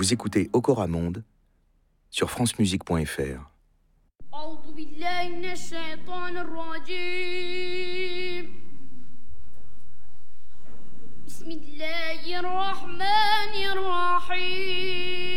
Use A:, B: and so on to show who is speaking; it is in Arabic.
A: Vous écoutez Okora Monde sur francemusique.fr.
B: أعوذ بالله من الشيطان الرجيم. بسم الله الرحمن الرحيم.